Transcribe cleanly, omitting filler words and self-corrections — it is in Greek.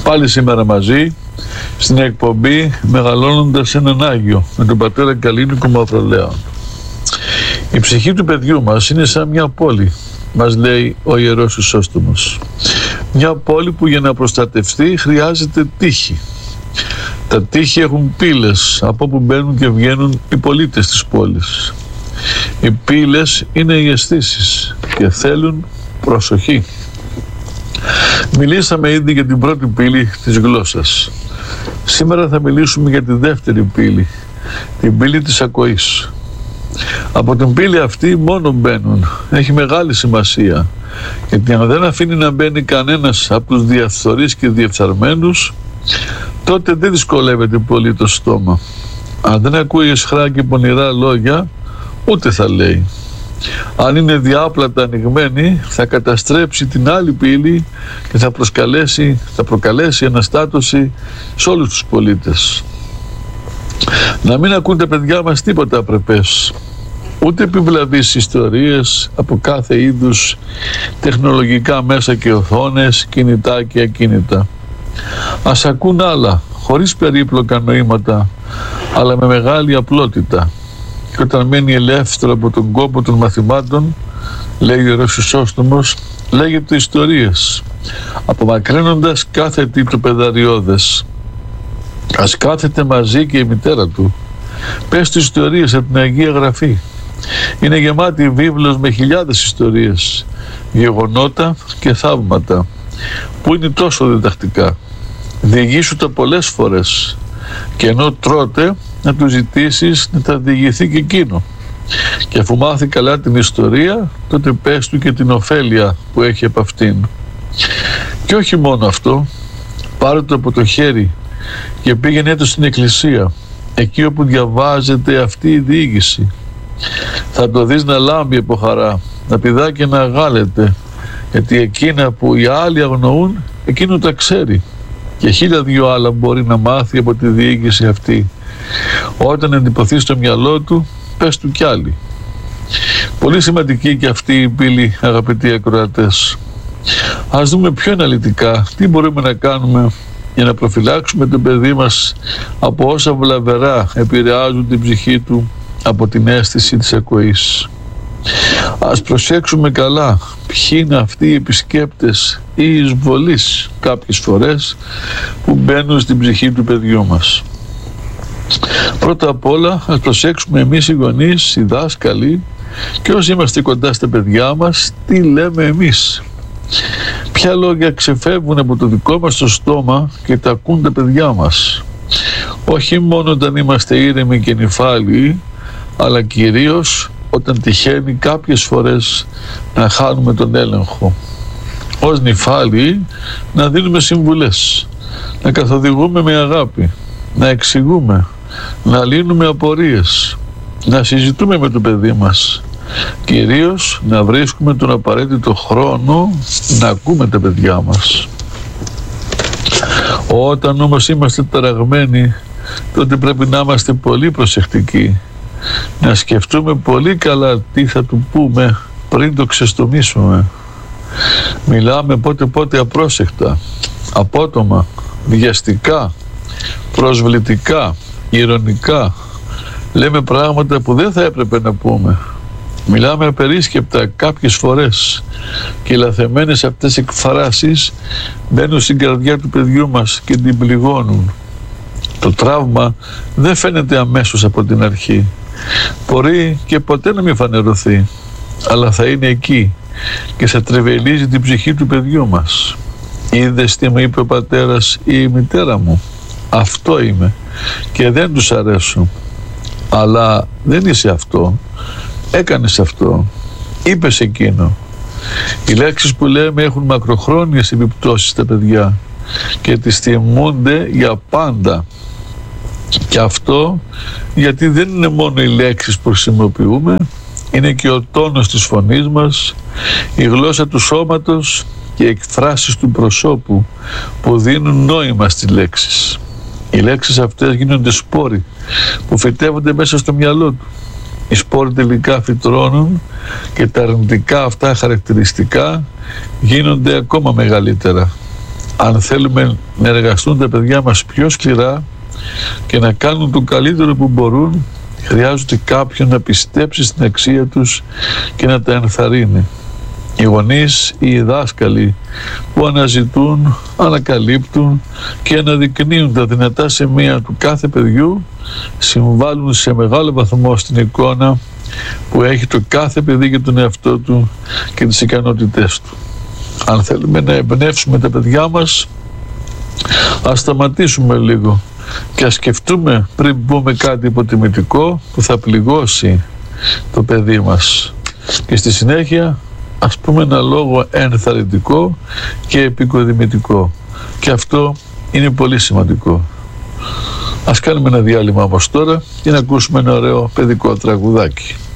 Πάλι σήμερα μαζί στην εκπομπή Μεγαλώνοντας έναν Άγιο με τον πατέρα Καλίνικο Μαυρολέων. Η ψυχή του παιδιού μας είναι σαν μια πόλη, μας λέει ο Ιερός Χρυσόστομος. Μια πόλη που για να προστατευτεί χρειάζεται τείχη. Τα τείχη έχουν πύλες από όπου μπαίνουν και βγαίνουν οι πολίτες της πόλης. Οι πύλες είναι οι αισθήσεις και θέλουν προσοχή. Μιλήσαμε ήδη για την πρώτη πύλη της γλώσσας. Σήμερα θα μιλήσουμε για τη δεύτερη πύλη, την πύλη της ακοής. Από την πύλη αυτή μόνο μπαίνουν. Έχει μεγάλη σημασία, γιατί αν δεν αφήνει να μπαίνει κανένας από τους διαφθορείς και διεφθαρμένους, τότε δεν δυσκολεύεται πολύ το στόμα. Αν δεν ακούει αισχρά και πονηρά λόγια, ούτε θα λέει. Αν είναι διάπλατα ανοιγμένη, θα καταστρέψει την άλλη πύλη και θα προκαλέσει αναστάτωση σε όλους τους πολίτες. Να μην ακούν τα παιδιά μας τίποτα απρεπές, ούτε επιβλαβείς ιστορίες από κάθε είδους τεχνολογικά μέσα και οθόνες, κινητά και ακίνητα. Ας ακούν άλλα, χωρίς περίπλοκα νοήματα, αλλά με μεγάλη απλότητα. Και όταν μένει ελεύθερο από τον κόπο των μαθημάτων, λέει ο Ιερός Χρυσόστομος, λέγεται ιστορίες, απομακρύνοντας κάθε τι το παιδαριώδες. Ας κάθεται μαζί και η μητέρα του. Πες του ιστορίες από την Αγία Γραφή. Είναι γεμάτη βίβλος με χιλιάδες ιστορίες, γεγονότα και θαύματα, που είναι τόσο διδακτικά. Διηγήσου τα πολλές φορές και ενώ τρώτε να του ζητήσεις να τα διηγηθεί και εκείνο. Και αφού μάθει καλά την ιστορία, τότε πες του και την ωφέλεια που έχει από αυτήν. Και όχι μόνο αυτό, πάρε το από το χέρι και πήγαινε το στην εκκλησία, εκεί όπου διαβάζεται αυτή η διήγηση. Θα το δεις να λάμπει από χαρά, να πηδά και να γάλεται, γιατί εκείνα που οι άλλοι αγνοούν, εκείνο τα ξέρει και 1002 άλλα μπορεί να μάθει από τη διήγηση αυτή. Όταν εντυπωθεί στο μυαλό του, πες του κι άλλοι. Πολύ σημαντική και αυτή η πύλη, αγαπητοί ακροατές. Ας δούμε πιο αναλυτικά τι μπορούμε να κάνουμε για να προφυλάξουμε το παιδί μας από όσα βλαβερά επηρεάζουν την ψυχή του από την αίσθηση της ακοής. Ας προσέξουμε καλά ποιοι είναι αυτοί οι επισκέπτες ή εισβολείς κάποιες φορές που μπαίνουν στην ψυχή του παιδιού μας. Πρώτα απ' όλα ας προσέξουμε εμείς οι γονείς, οι δάσκαλοι και όσοι είμαστε κοντά στα παιδιά μας, τι λέμε εμείς. Ποια λόγια ξεφεύγουν από το δικό μας το στόμα και τα ακούν τα παιδιά μας. Όχι μόνο όταν είμαστε ήρεμοι και νηφάλιοι, αλλά κυρίως όταν τυχαίνει κάποιες φορές να χάνουμε τον έλεγχο. Ως νηφάλιοι να δίνουμε συμβουλές, να καθοδηγούμε με αγάπη, να εξηγούμε, να λύνουμε απορίες, να συζητούμε με το παιδί μας. Κυρίως να βρίσκουμε τον απαραίτητο χρόνο να ακούμε τα παιδιά μας. Όταν όμως είμαστε ταραγμένοι, τότε πρέπει να είμαστε πολύ προσεκτικοί, να σκεφτούμε πολύ καλά τι θα του πούμε πριν το ξεστομίσουμε. Μιλάμε πότε απρόσεκτα, απότομα, βιαστικά, προσβλητικά, ηρωνικά. Λέμε πράγματα που δεν θα έπρεπε να πούμε. Μιλάμε απερίσκεπτα κάποιες φορές και οι λαθεμένες αυτές εκφράσεις μπαίνουν στην καρδιά του παιδιού μας και την πληγώνουν. Το τραύμα δεν φαίνεται αμέσως από την αρχή. Μπορεί και ποτέ να μην φανερωθεί, αλλά θα είναι εκεί και θα τρεβελίζει την ψυχή του παιδιού μας. Είδες τι μου είπε ο πατέρας ή η μητέρα μου? Αυτό είμαι και δεν τους αρέσω. Αλλά δεν είσαι αυτό. Έκανες αυτό. Είπες εκείνο. Οι λέξεις που λέμε έχουν μακροχρόνιες επιπτώσεις στα παιδιά και τις θυμούνται για πάντα. Και αυτό γιατί δεν είναι μόνο οι λέξεις που χρησιμοποιούμε, είναι και ο τόνος της φωνής μας, η γλώσσα του σώματος και οι εκφράσεις του προσώπου που δίνουν νόημα στις λέξεις. Οι λέξεις αυτές γίνονται σπόροι που φυτεύονται μέσα στο μυαλό του. Οι σπόροι τελικά φυτρώνουν και τα αρνητικά αυτά χαρακτηριστικά γίνονται ακόμα μεγαλύτερα. Αν θέλουμε να εργαστούν τα παιδιά μας πιο σκληρά και να κάνουν το καλύτερο που μπορούν, χρειάζεται κάποιον να πιστέψει στην αξία τους και να τα ενθαρρύνει. Οι γονείς ή οι δάσκαλοι που αναζητούν, ανακαλύπτουν και αναδεικνύουν τα δυνατά σημεία του κάθε παιδιού συμβάλλουν σε μεγάλο βαθμό στην εικόνα που έχει το κάθε παιδί για τον εαυτό του και τις ικανότητές του. Αν θέλουμε να εμπνεύσουμε τα παιδιά μας, ας σταματήσουμε λίγο και ας σκεφτούμε πριν πούμε κάτι υποτιμητικό που θα πληγώσει το παιδί μας, και στη συνέχεια ας πούμε ένα λόγο ενθαρρυντικό και επικοδημητικό, και αυτό είναι πολύ σημαντικό. Ας κάνουμε ένα διάλειμμα όμως τώρα για να ακούσουμε ένα ωραίο παιδικό τραγουδάκι.